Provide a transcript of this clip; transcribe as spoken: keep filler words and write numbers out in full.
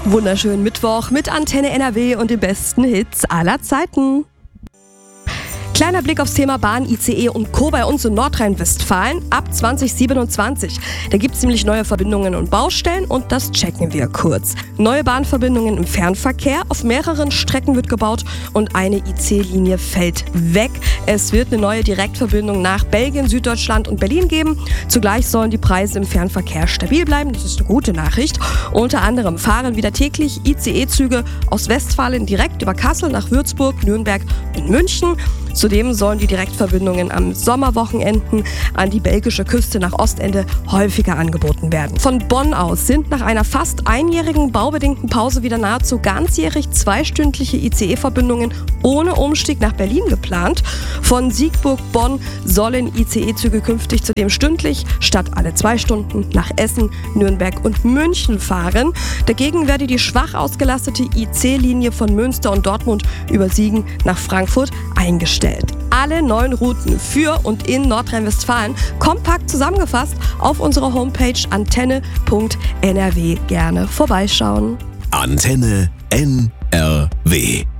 Wunderschönen Mittwoch mit Antenne N R W und den besten Hits aller Zeiten. Kleiner Blick aufs Thema Bahn, I C E und Co. bei uns in Nordrhein-Westfalen ab zwanzig siebenundzwanzig. Da gibt es nämlich neue Verbindungen und Baustellen und das checken wir kurz. Neue Bahnverbindungen im Fernverkehr, auf mehreren Strecken wird gebaut und eine I C-Linie fällt weg. Es wird eine neue Direktverbindung nach Belgien, Süddeutschland und Berlin geben. Zugleich sollen die Preise im Fernverkehr stabil bleiben. Das ist eine gute Nachricht. Unter anderem fahren wieder täglich I C E-Züge aus Westfalen direkt über Kassel nach Würzburg, Nürnberg und München. Zudem sollen die Direktverbindungen am Sommerwochenenden an die belgische Küste nach Ostende häufiger angeboten werden. Von Bonn aus sind nach einer fast einjährigen baubedingten Pause wieder nahezu ganzjährig zweistündliche I C E-Verbindungen ohne Umstieg nach Berlin geplant. Von Siegburg-Bonn sollen I C E-Züge künftig zudem stündlich statt alle zwei Stunden nach Essen, Nürnberg und München fahren. Dagegen werde die schwach ausgelastete I C-Linie von Münster und Dortmund über Siegen nach Frankfurt eingestellt. Alle neuen Routen für und in Nordrhein-Westfalen kompakt zusammengefasst auf unserer Homepage antenne punkt n r w. Gerne vorbeischauen. Antenne N R W